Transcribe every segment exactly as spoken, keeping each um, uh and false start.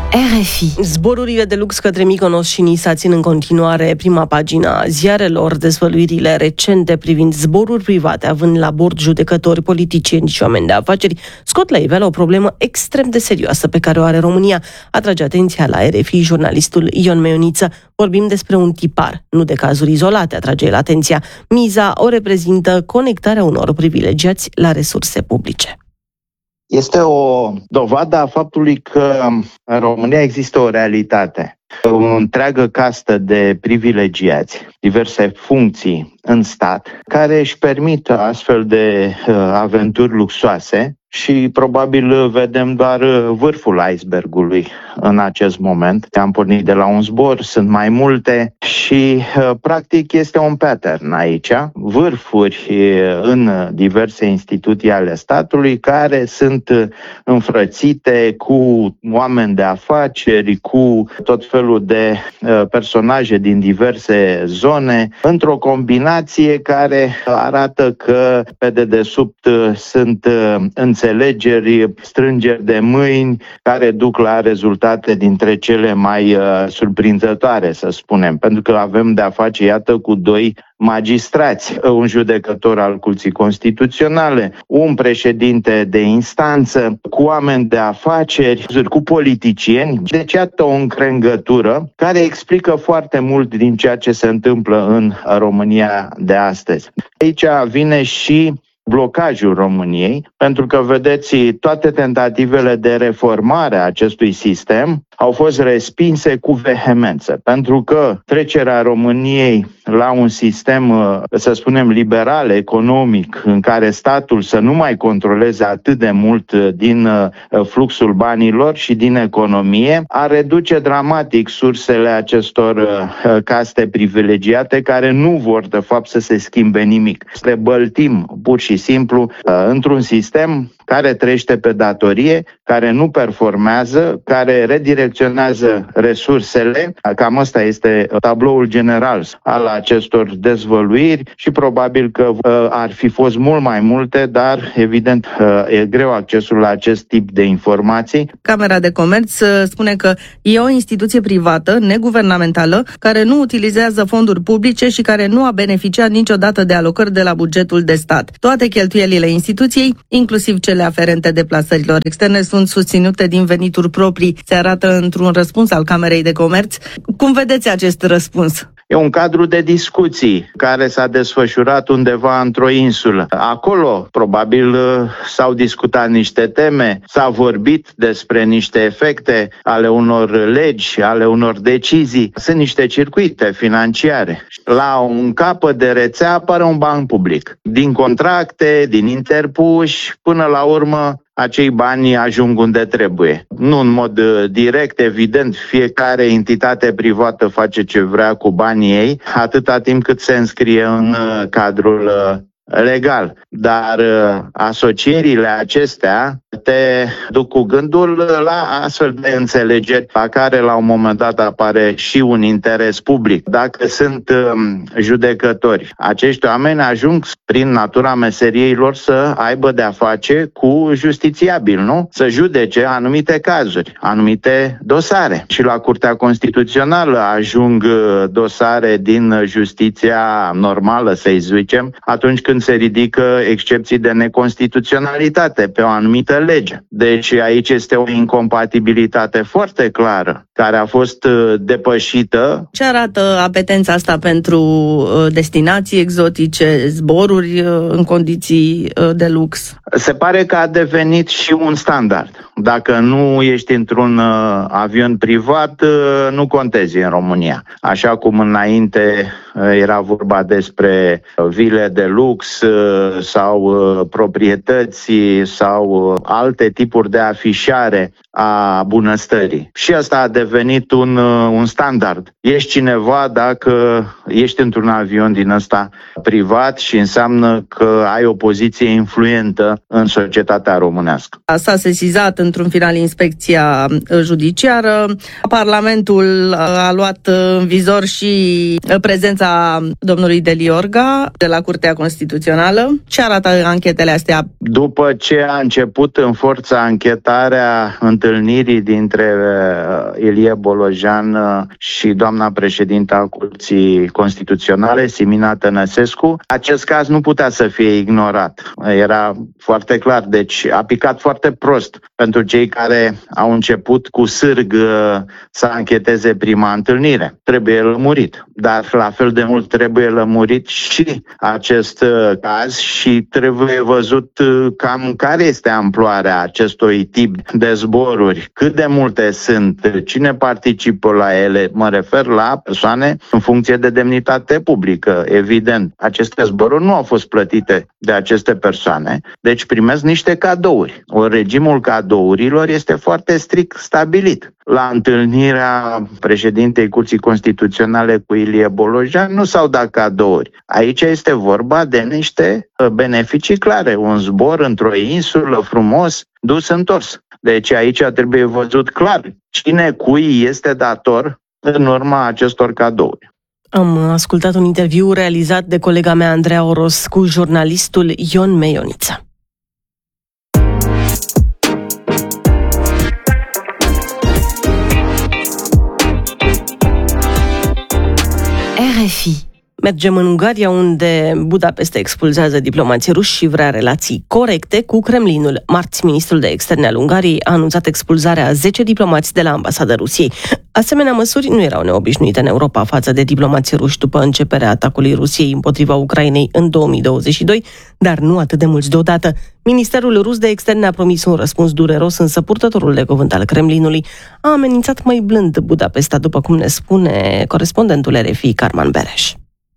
R F I. Zborurile de lux către Mykonos și Nisa țin în continuare prima pagina ziarelor. Dezvăluirile recente privind zboruri private, având la bord judecători, politicieni și oameni de afaceri, scot la iveală o problemă extrem de serioasă pe care o are România. Atrage atenția la R F I jurnalistul Ion Meioniță. Vorbim despre un tipar, nu de cazuri izolate, atrage el atenția. Miza o reprezintă conectarea unor privilegiați la resurse publice. Este o dovadă a faptului că în România există o realitate. O întreagă castă de privilegiați, diverse funcții în stat, care își permit astfel de uh, aventuri luxoase și probabil vedem doar vârful icebergului în acest moment. Am pornit de la un zbor, sunt mai multe și practic este un pattern aici. Vârfuri în diverse instituții ale statului care sunt înfrățite cu oameni de afaceri, cu tot felul de personaje din diverse zone, într-o combinație care arată că pe dedesubt sunt înțelegeri, strângeri de mâini care duc la rezultate dintre cele mai uh, surprinzătoare, să spunem, pentru că avem de-a face, iată, cu doi magistrați, un judecător al Curții Constituționale, un președinte de instanță, cu oameni de afaceri, cu politicieni. Deci, iată o încrengătură care explică foarte mult din ceea ce se întâmplă în România de astăzi. Aici vine și blocajul României, pentru că, vedeți, toate tentativele de reformare a acestui sistem au fost respinse cu vehemență, pentru că trecerea României la un sistem, să spunem, liberal, economic, în care statul să nu mai controleze atât de mult din fluxul banilor și din economie, ar reduce dramatic sursele acestor caste privilegiate care nu vor, de fapt, să se schimbe nimic. Le băltim, pur și simplu, într-un sistem care trăiește pe datorie, care nu performează, care redirecționează resursele. Cam ăsta este tabloul general al acestor dezvăluiri și probabil că uh, ar fi fost mult mai multe, dar evident uh, e greu accesul la acest tip de informații. Camera de Comerț uh, spune că e o instituție privată, neguvernamentală, care nu utilizează fonduri publice și care nu a beneficiat niciodată de alocări de la bugetul de stat. Toate cheltuielile instituției, inclusiv cele aferente deplasărilor externe, sunt susținute din venituri proprii. Se arată într-un răspuns al Camerei de Comerț. Cum vedeți acest răspuns? E un cadru de discuții care s-a desfășurat undeva într-o insulă. Acolo, probabil, s-au discutat niște teme, s-a vorbit despre niște efecte ale unor legi, ale unor decizii. Sunt niște circuite financiare. La un capăt de rețea apare un ban public. Din contracte, din interpuși, până la urmă, acei bani ajung unde trebuie. Nu în mod direct, evident, fiecare entitate privată face ce vrea cu banii ei, atâta timp cât se înscrie în cadrul legal. Dar asocierile acestea te duc cu gândul la astfel de înțelegeri la care la un moment dat apare și un interes public. Dacă sunt judecători, acești oameni ajung prin natura meseriei lor să aibă de-a face cu justițiabil, nu? Să judece anumite cazuri, anumite dosare. Și la Curtea Constituțională ajung dosare din justiția normală, să-i zicem, atunci când se ridică excepții de neconstituționalitate pe o anumită lege. Deci aici este o incompatibilitate foarte clară care a fost depășită. Ce arată apetența asta pentru destinații exotice, zboruri în condiții de lux? Se pare că a devenit și un standard. Dacă nu ești într-un avion privat, nu contezi în România. Așa cum înainte era vorba despre vile de lux sau proprietăți sau alte tipuri de afișare a bunăstării. Și asta a devenit devenit un, un standard. Ești cineva dacă ești într-un avion din ăsta privat și înseamnă că ai o poziție influentă în societatea românească. S-a sesizat într-un final inspecția judiciară. Parlamentul a luat în vizor și prezența domnului Deliorga de la Curtea Constituțională. Ce arată anchetele astea? După ce a început în forța anchetarea întâlnirii dintre Ilie Bolojan și doamna președintă a Curții Constituționale, Simina Tănăsescu, acest caz nu putea să fie ignorat. Era foarte clar, deci a picat foarte prost pentru cei care au început cu sârg să ancheteze prima întâlnire. Trebuie lămurit, dar la fel de mult trebuie lămurit și acest caz și trebuie văzut cam care este amploarea acestui tip de zboruri, cât de multe sunt, cine participă la ele, mă refer la persoane în funcție de demnitate publică, evident. Aceste zboruri nu au fost plătite de aceste persoane, deci primesc niște cadouri. O regimul cadourilor este foarte strict stabilit. La întâlnirea președintei Curții Constituționale cu Ilie Bolojan nu s-au dat cadouri. Aici este vorba de niște beneficii clare, un zbor într-o insulă frumos, dus întors. Deci aici trebuie văzut clar cine cui este dator în urma acestor cadouri. Am ascultat un interviu realizat de colega mea Andreea Oros cu jurnalistul Ion Meioniță. R F I. Mergem în Ungaria, unde Budapesta expulzează diplomații ruși și vrea relații corecte cu Kremlinul. Marți, ministrul de externe al Ungariei a anunțat expulzarea a zece diplomați de la ambasada Rusiei. Asemenea măsuri nu erau neobișnuite în Europa față de diplomații ruși după începerea atacului Rusiei împotriva Ucrainei în două mii douăzeci și doi, dar nu atât de mulți deodată. Ministerul rus de externe a promis un răspuns dureros, însă purtătorul de cuvânt al Kremlinului a amenințat mai blând Budapesta, după cum ne spune corespondentul R F I, Carmen Bereș.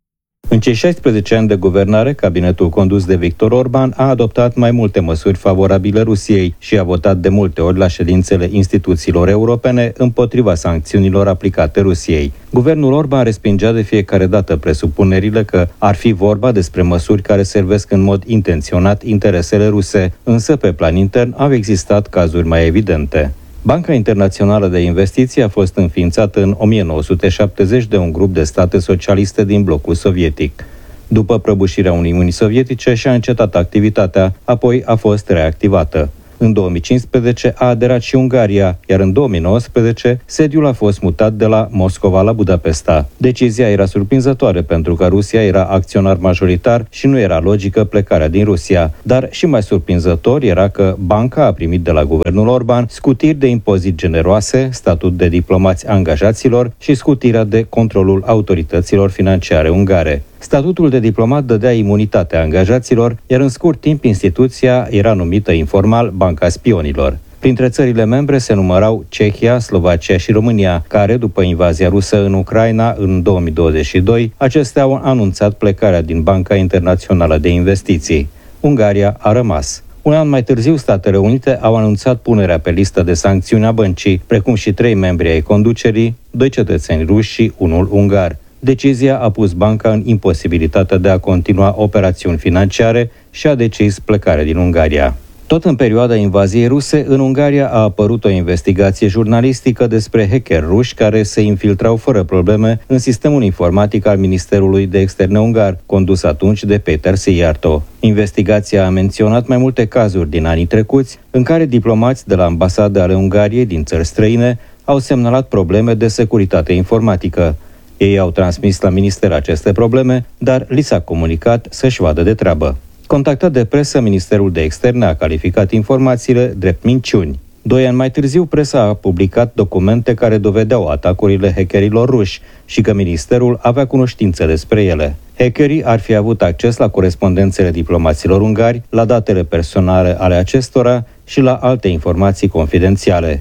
În cei șaisprezece ani de guvernare, cabinetul condus de Viktor Orban a adoptat mai multe măsuri favorabile Rusiei și a votat de multe ori la ședințele instituțiilor europene împotriva sancțiunilor aplicate Rusiei. Guvernul Orban respingea de fiecare dată presupunerile că ar fi vorba despre măsuri care servesc în mod intenționat interesele ruse, însă pe plan intern au existat cazuri mai evidente. Banca Internațională de Investiții a fost înființată în o mie nouă sute șaptezeci de un grup de state socialiste din blocul sovietic. După prăbușirea Uniunii Sovietice și-a încetat activitatea, apoi a fost reactivată. În două mii cincisprezece a aderat și Ungaria, iar în două mii nouăsprezece sediul a fost mutat de la Moscova la Budapesta. Decizia era surprinzătoare pentru că Rusia era acționar majoritar și nu era logică plecarea din Rusia, dar și mai surprinzător era că banca a primit de la guvernul Orban scutiri de impozit generoase, statut de diplomați angajaților și scutirea de controlul autorităților financiare ungare. Statutul de diplomat dădea imunitatea angajaților, iar în scurt timp instituția era numită informal Banca Spionilor. Printre țările membre se numărau Cehia, Slovacia și România, care, după invazia rusă în Ucraina în două mii douăzeci și doi, acestea au anunțat plecarea din Banca Internațională de Investiții. Ungaria a rămas. Un an mai târziu, Statele Unite au anunțat punerea pe listă de sancțiuni a băncii, precum și trei membri ai conducerii, doi cetățeni ruși și unul ungar. Decizia a pus banca în imposibilitatea de a continua operațiuni financiare și a decis plecarea din Ungaria. Tot în perioada invaziei ruse, în Ungaria a apărut o investigație jurnalistică despre hackeri ruși care se infiltrau fără probleme în sistemul informatic al Ministerului de Externe ungar, condus atunci de Peter Szijjártó. Investigația a menționat mai multe cazuri din anii trecuți în care diplomați de la ambasade ale Ungariei din țări străine au semnalat probleme de securitate informatică. Ei au transmis la minister aceste probleme, dar li s-a comunicat să-și vadă de treabă. Contactat de presă, Ministerul de Externe a calificat informațiile drept minciuni. Doi ani mai târziu, presa a publicat documente care dovedeau atacurile hackerilor ruși și că ministerul avea cunoștință despre ele. Hackerii ar fi avut acces la corespondențele diplomaților ungari, la datele personale ale acestora și la alte informații confidențiale.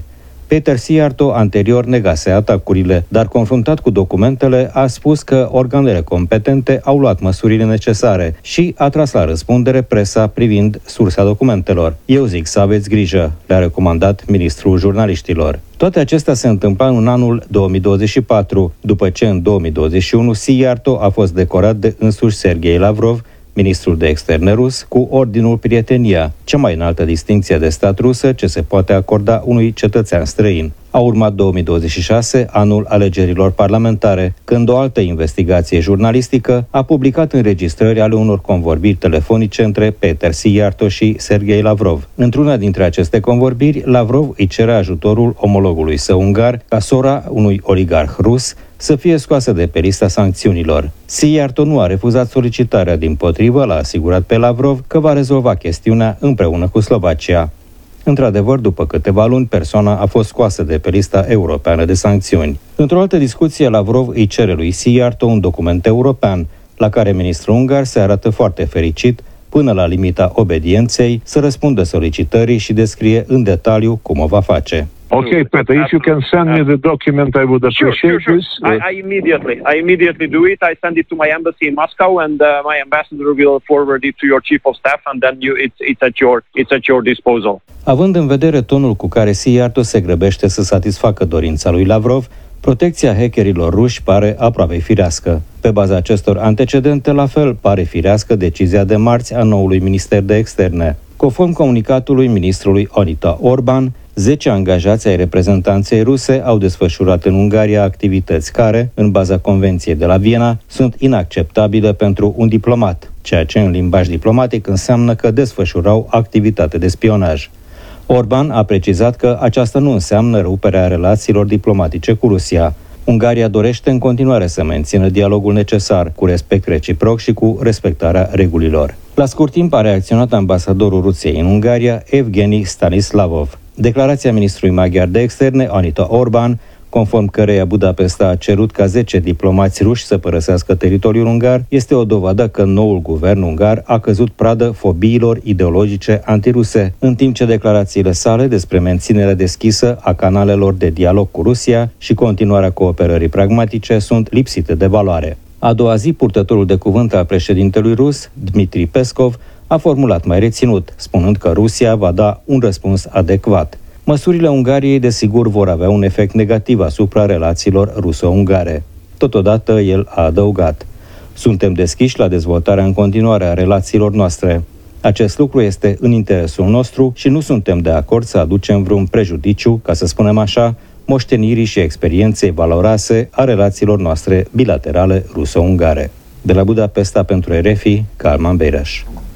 Peter Szijjártó anterior negase atacurile, dar confruntat cu documentele a spus că organele competente au luat măsurile necesare și a tras la răspundere presa privind sursa documentelor. Eu zic să aveți grijă, le-a recomandat ministrul jurnaliștilor. Toate acestea se întâmpla în anul două mii douăzeci și patru, după ce în două mii douăzeci și unu Szijjártó a fost decorat de însuși Sergei Lavrov, ministrul de externe rus, cu Ordinul Prietenia, cea mai înaltă distincție de stat rusă ce se poate acorda unui cetățean străin. A urmat două mii douăzeci și șase, anul alegerilor parlamentare, când o altă investigație jurnalistică a publicat înregistrări ale unor convorbiri telefonice între Peter Szijjártó și Sergei Lavrov. Într-una dintre aceste convorbiri, Lavrov îi cerea ajutorul omologului său ungar ca sora unui oligarh rus să fie scoasă de pe lista sancțiunilor. Szijjártó nu a refuzat solicitarea, dimpotrivă l-a asigurat pe Lavrov că va rezolva chestiunea împreună cu Slovacia. Într-adevăr, după câteva luni, persoana a fost scoasă de pe lista europeană de sancțiuni. Într-o altă discuție, Lavrov îi cere lui Szijjártó un document european, la care ministrul ungar se arată foarte fericit, până la limita obedienței, să răspundă solicitării și descrie în detaliu cum o va face. Okay, Peter, if you can send me the document, I would appreciate sure, sure, sure. this. Uh, I, I immediately, I immediately do it. I send it to my embassy in Moscow, and uh, my ambassador will forward it to your chief of staff, and then you, it's, it's at your, it's at your disposal. Având în vedere tonul cu care Szijjártó se grăbește să satisfacă dorința lui Lavrov, protecția hackerilor ruși pare aproape firească. Pe baza acestor antecedente, la fel pare firească decizia de marți a noului minister de externe. Conform comunicatului ministrului Anita Orban, zece angajați ai reprezentanței ruse au desfășurat în Ungaria activități care, în baza Convenției de la Viena, sunt inacceptabile pentru un diplomat, ceea ce în limbaj diplomatic înseamnă că desfășurau activitate de spionaj. Orban a precizat că aceasta nu înseamnă ruperea relațiilor diplomatice cu Rusia. Ungaria dorește în continuare să mențină dialogul necesar, cu respect reciproc și cu respectarea regulilor. La scurt timp a reacționat ambasadorul Rusiei în Ungaria, Evgeni Stanislavov. Declarația ministrului maghiar de externe, Anita Orban, conform căreia Budapesta a cerut ca zece diplomați ruși să părăsească teritoriul ungar, este o dovadă că noul guvern ungar a căzut pradă fobiilor ideologice antiruse, în timp ce declarațiile sale despre menținerea deschisă a canalelor de dialog cu Rusia și continuarea cooperării pragmatice sunt lipsite de valoare. A doua zi, purtătorul de cuvânt al președintelui rus, Dmitri Peskov, a formulat mai reținut, spunând că Rusia va da un răspuns adecvat. Măsurile Ungariei, desigur, vor avea un efect negativ asupra relațiilor ruso-ungare. Totodată, el a adăugat: suntem deschiși la dezvoltarea în continuare a relațiilor noastre. Acest lucru este în interesul nostru și nu suntem de acord să aducem vreun prejudiciu, ca să spunem așa, moștenirii și experienței valoroase a relațiilor noastre bilaterale ruso-ungare. De la Budapesta pentru R F I, Calman Beiraș.